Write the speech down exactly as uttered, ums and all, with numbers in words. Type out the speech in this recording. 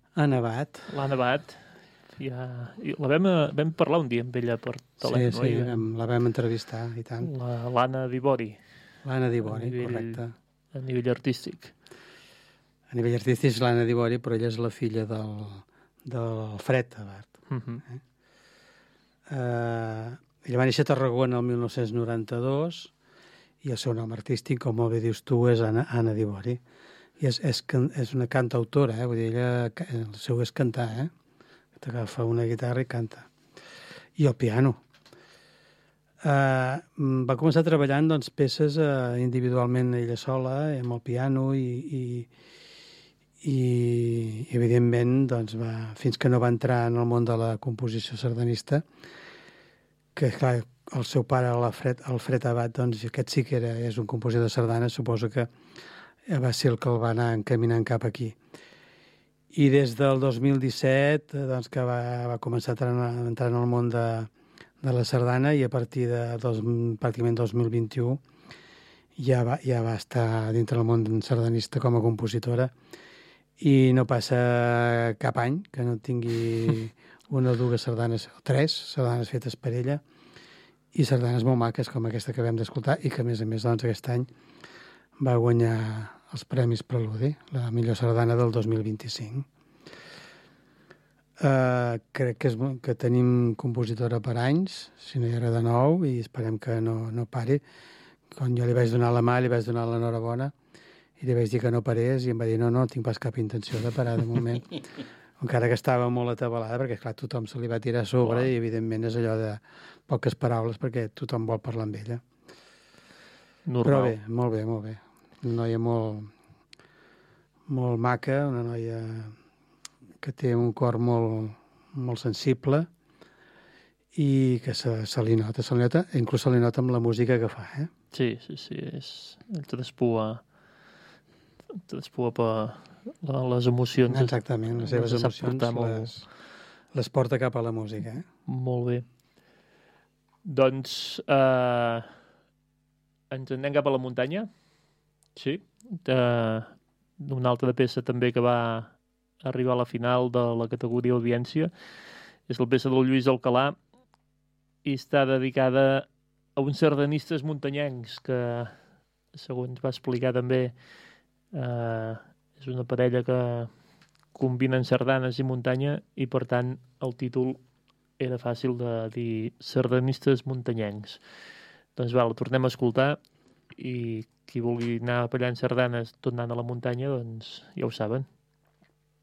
Ha nevat. L'ha nevat. Ja... La vam, vam parlar un dia amb ella per telèfon. Sí, sí, oi? vam, la vam entrevistar i tant. La- L'Anna Dibori. L'Anna Dibori, A nivell- correcte. A nivell artístic. A nivell artístic és l'Anna Dibori, però ella és la filla del, del Fred Abat. Uh -huh. Eh? Uh, ella va néixer a Tarragona el mil nou-cents noranta-dos i el seu nom artístic, com molt bé dius tu, és Anna, Anna Dibori. I és, és, és una cantautora, eh? Vull dir, ella, el seu és cantar, eh? T'agafa una guitarra i canta. I el piano. Uh, va començar treballant doncs, peces uh, individualment ella sola, amb el piano, i, i, i evidentment doncs, va, fins que no va entrar en el món de la composició sardanista, que clar, el seu pare, Alfred, Alfred Abat, doncs, aquest sí que era, és un compositor de sardanes, suposo que va ser el que el va anar encaminant cap aquí. I des del dos mil disset, doncs, que va, va començar a entrar en el món de, de la sardana, i a partir de dos, pràcticament dos mil vint-i-u ja va, ja va estar dintre del món sardanista com a compositora, i no passa cap any que no tingui una o dues sardanes, o tres sardanes fetes per ella, i sardanes molt maques com aquesta que vam d'escoltar, i que a més a més doncs, aquest any va guanyar els Premis Preludi, la millor sardana del dos mil vint-i-cinc. Uh, crec que, és, que tenim compositora per anys, si no hi haurà de nou, i esperem que no, no pari. Quan jo li vaig donar la mà, li vaig donar l'enhorabona, i li vaig dir que no parés, i em va dir, no, no, tinc pas cap intenció de parar de moment. Encara que estava molt atabalada, perquè, esclar, tothom se li va tirar a sobre, wow. I, evidentment, és allò de poques paraules, perquè tothom vol parlar amb ella. Normal. Però bé, molt bé, molt bé. Una noia molt, molt maca, una noia que té un cor molt, molt sensible, i que se, se li nota, se li nota, inclús se li nota amb la música que fa, eh? Sí, sí, sí, és... Traspua... Traspua per les emocions. Exactament, les seves emocions les, molt... les porta cap a la música, eh? Molt bé. Doncs eh, ens anem cap a la muntanya. Sí. De, una altra peça també que va arribar a la final de la categoria audiència és la peça del Lluís Alcalà, i està dedicada a uns sardanistes muntanyencs que, segons va explicar també, eh, és una parella que combinen sardanes i muntanya, i per tant el títol era fàcil de dir sardanistes muntanyencs. Doncs va, la tornem a escoltar, i qui vulgui anar ballant sardanes tot anant a la muntanya, doncs ja ho saben.